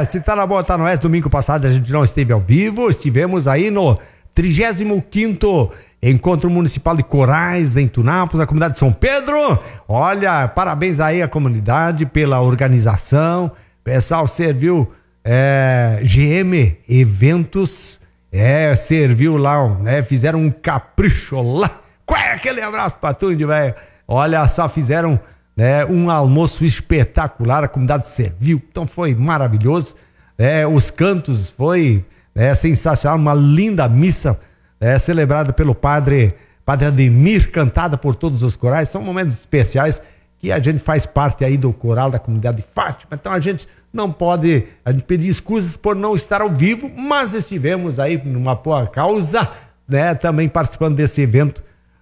se tá na boa, tá no oeste. Domingo passado a gente não esteve ao vivo, estivemos aí no 35º Encontro Municipal de Corais em Tunápolis, na comunidade de São Pedro. Olha, parabéns aí à comunidade pela organização. O pessoal serviu GM Eventos, serviu lá, né? Fizeram um capricho lá. Qual é aquele abraço pra tu, velho? Olha só, fizeram, né, um almoço espetacular, a comunidade serviu, então foi maravilhoso. Os cantos foi sensacional, uma linda missa celebrada pelo padre Ademir, cantada por todos os corais. São momentos especiais que a gente faz parte aí do coral da comunidade de Fátima, então a gente não pode pedir escusas por não estar ao vivo, mas estivemos aí numa boa causa, né, também participando desse evento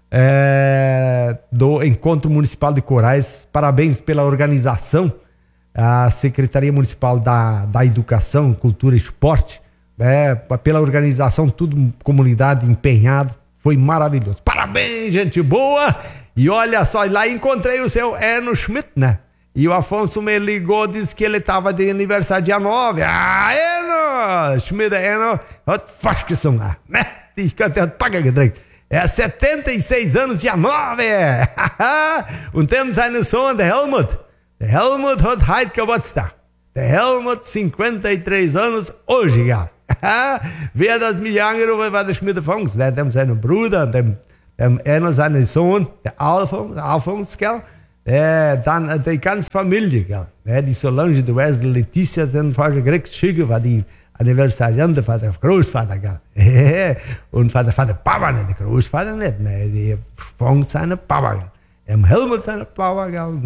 do Encontro Municipal de Corais. Parabéns pela organização, a Secretaria Municipal da Educação, Cultura e Esporte, pela organização, tudo comunidade empenhada, foi maravilhoso. Parabéns, gente boa! E olha só, lá encontrei o seu Eno Schmidt, né? E o Afonso me ligou, disse que ele estava de aniversário dia 9. Eno! Schmidt, Eno, faz que são lá, né? Diz que até paga que drink. 76 anos, dia 9. Und dem seine Sohn, der Helmut. Der Helmut hat heute Geburtstag. Der Helmut, 53 anos hoje, ja. Wer das mich angerufen war der Schmidt Funks, der dem seinen Bruder, dem seinen Sohn, der Alfons, gell? Dann die ganze Familie, gell? Die Solange, die Wesley, Letizia sind falsche Kriegsschicke, war die Anniversariante von der Großvater, gell? Und von der Papa nicht, der Großvater nicht, ne? Die Funks seine Papa, gell? Helmut seine Papa, gell?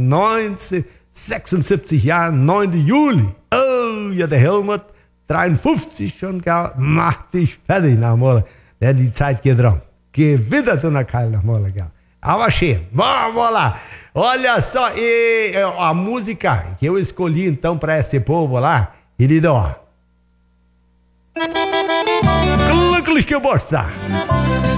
76 Jahre, 9. Juli. Oh, ja, der Helmut, 53 schon, gell? Mach dich fertig, nach Mola. Die Zeit geht rum. Gewittert und Keil nach Mola, gell? Aber schön. Vamos lá. Olha só, e a música que eu escolhi então para esse povo lá, querido, ó. Glückliche Geburtstag.